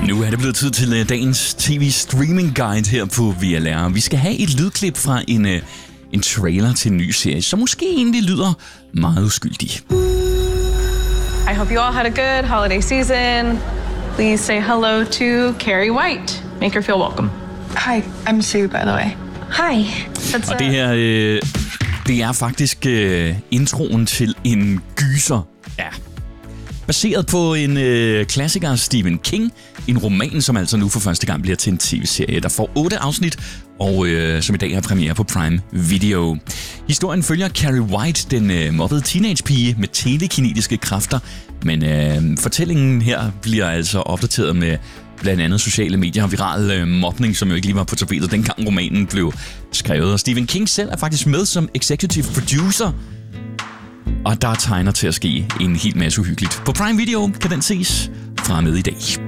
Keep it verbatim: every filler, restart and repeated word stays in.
Nu er det blevet tid til uh, dagens tv-streaming-guide her på V L R. Vi skal have et lydklip fra en, uh, en trailer til en ny serie, som måske egentlig lyder meget uskyldig. I hope you all had a good holiday season. Please say hello to Carrie White. Make her feel welcome. Hi, I'm Sue, by the way. Hi. That's Og det her, øh, det er faktisk øh, introen til en gyser. Ja. Baseret på en øh, klassiker af Stephen King. En roman, som altså nu for første gang bliver til en tv-serie, der får otte afsnit, og øh, som i dag har premiere på Prime Video. Historien følger Carrie White, den øh, mobbede teenagepige med telekinetiske kræfter. Men øh, fortællingen her bliver altså opdateret med blandt andet sociale medier og viral øh, mobning, som jo ikke lige var på tapetet, dengang romanen blev skrevet. Og Stephen King selv er faktisk med som executive producer. Og der er tegner til at ske en hel masse uhyggeligt. På Prime Video kan den ses fra med i dag.